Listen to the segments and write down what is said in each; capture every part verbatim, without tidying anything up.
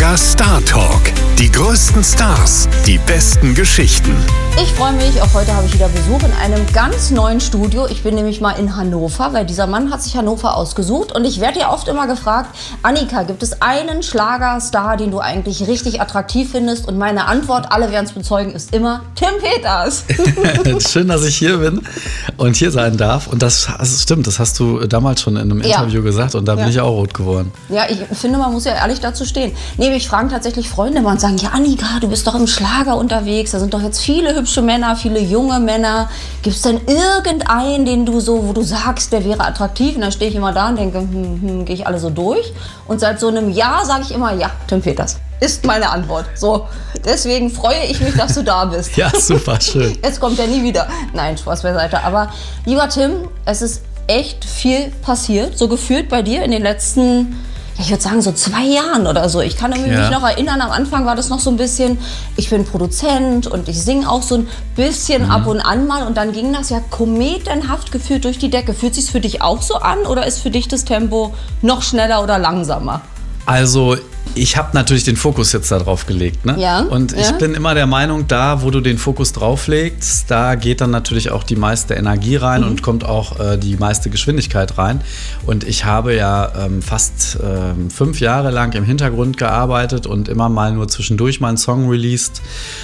Schlager Star Talk. Die größten Stars, die besten Geschichten. Ich freue mich, auch heute habe ich wieder Besuch in einem ganz neuen Studio. Ich bin nämlich mal in Hannover, weil dieser Mann hat sich Hannover ausgesucht. Und ich werde ja oft immer gefragt, Annika, gibt es einen Schlagerstar, den du eigentlich richtig attraktiv findest? Und meine Antwort, alle werden es bezeugen, ist immer Tim Peters. Schön, dass ich hier bin und hier sein darf. Und das, das stimmt, das hast du damals schon in einem Ja. Interview gesagt. Und da bin Ja. ich auch rot geworden. Ja, ich finde, man muss ja ehrlich dazu stehen. Nee, mich fragen tatsächlich Freunde immer und sagen, ja Annika, du bist doch im Schlager unterwegs, da sind doch jetzt viele hübsche Männer, viele junge Männer. Gibt es denn irgendeinen, den du so, wo du sagst, der wäre attraktiv? Und dann stehe ich immer da und denke, hm, hm, gehe ich alle so durch. Und seit so einem Jahr sage ich immer, ja, Tim Peters. Ist meine Antwort. So, deswegen freue ich mich, dass du da bist. Ja, super, schön. Jetzt kommt er nie wieder. Nein, Spaß beiseite. Aber lieber Tim, es ist echt viel passiert, so gefühlt bei dir in den letzten, ja, ich würde sagen so zwei Jahren oder so. Ich kann mich Ja. noch erinnern, am Anfang war das noch so ein bisschen, ich bin Produzent und ich singe auch so ein bisschen Mhm. ab und an mal und dann ging das ja kometenhaft gefühlt durch die Decke. Fühlt sich's für dich auch so an oder ist für dich das Tempo noch schneller oder langsamer? Also, ich habe natürlich den Fokus jetzt da drauf gelegt. Ne? Ja, Und ich ja. bin immer der Meinung, da, wo du den Fokus drauf legst, da geht dann natürlich auch die meiste Energie rein Mhm. und kommt auch äh, die meiste Geschwindigkeit rein. Und ich habe ja ähm, fast ähm, fünf Jahre lang im Hintergrund gearbeitet und immer mal nur zwischendurch meinen Song released.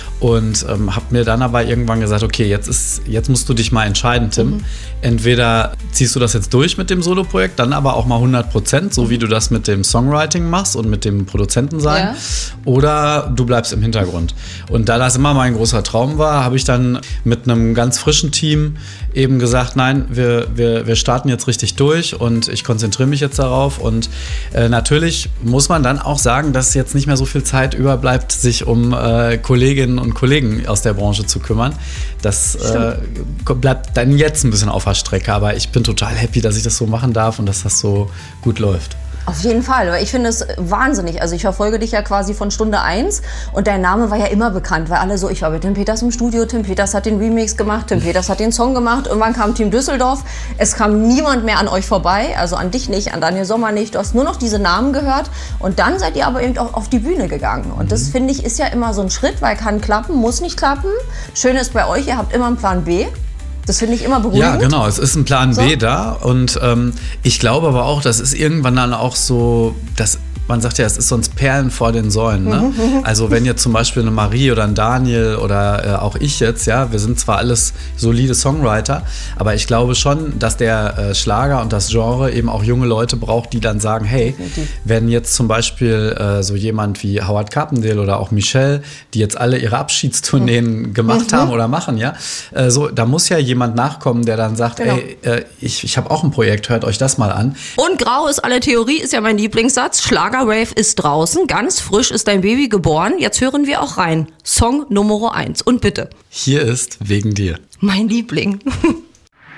Und ähm, habe mir dann aber irgendwann gesagt, okay, jetzt, ist, jetzt musst du dich mal entscheiden, Tim. Mhm. Entweder ziehst du das jetzt durch mit dem Soloprojekt, dann aber auch mal hundert Prozent, so wie du das mit dem Songwriting machst und mit dem Produzenten sein. Ja. Oder du bleibst im Hintergrund. Und da das immer mein großer Traum war, habe ich dann mit einem ganz frischen Team eben gesagt, nein, wir, wir, wir starten jetzt richtig durch und ich konzentriere mich jetzt darauf. Und äh, natürlich muss man dann auch sagen, dass jetzt nicht mehr so viel Zeit überbleibt, sich um äh, Kolleginnen und Kollegen aus der Branche zu kümmern. Das äh, bleibt dann jetzt ein bisschen auf der Strecke, aber ich bin total happy, dass ich das so machen darf und dass das so gut läuft. Auf jeden Fall, weil ich finde es wahnsinnig. Also ich verfolge dich ja quasi von Stunde eins und dein Name war ja immer bekannt, weil alle so, ich war mit Tim Peters im Studio, Tim Peters hat den Remix gemacht, Tim Peters hat den Song gemacht, irgendwann kam Team Düsseldorf, es kam niemand mehr an euch vorbei, also an dich nicht, an Daniel Sommer nicht, du hast nur noch diese Namen gehört und dann seid ihr aber eben auch auf die Bühne gegangen und das finde ich ist ja immer so ein Schritt, weil kann klappen, muss nicht klappen. Schön ist bei euch, ihr habt immer einen Plan B. Das finde ich immer beruhigend. Ja, genau. Es ist ein Plan So. B da. Und ähm, ich glaube aber auch, das ist irgendwann dann auch so, dass man sagt ja, es ist sonst Perlen vor den Säulen. Ne? Also wenn jetzt zum Beispiel eine Marie oder ein Daniel oder äh, auch ich jetzt, ja, wir sind zwar alles solide Songwriter, aber ich glaube schon, dass der äh, Schlager und das Genre eben auch junge Leute braucht, die dann sagen, hey, Definitiv. wenn jetzt zum Beispiel äh, so jemand wie Howard Carpendale oder auch Michelle, die jetzt alle ihre Abschiedstourneen gemacht haben oder machen, ja, äh, so, da muss ja jemand nachkommen, der dann sagt, Genau. ey, äh, ich, ich habe auch ein Projekt, hört euch das mal an. Und grau ist alle Theorie, ist ja mein Lieblingssatz. Schlager Rave ist draußen, ganz frisch ist dein Baby geboren. Jetzt hören wir auch rein. Song Nummer eins. Und bitte. Hier ist Wegen dir. Mein Liebling.